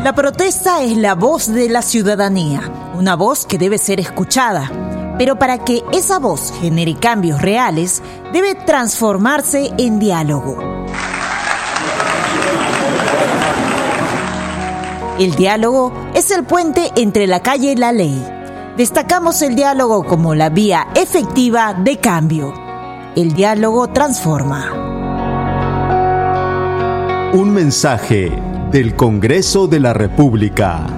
La protesta es la voz de la ciudadanía, una voz que debe ser escuchada. Pero para que esa voz genere cambios reales, debe transformarse en diálogo. El diálogo es el puente entre la calle y la ley. Destacamos el diálogo como la vía efectiva de cambio. El diálogo transforma. Un mensaje del Congreso de la República.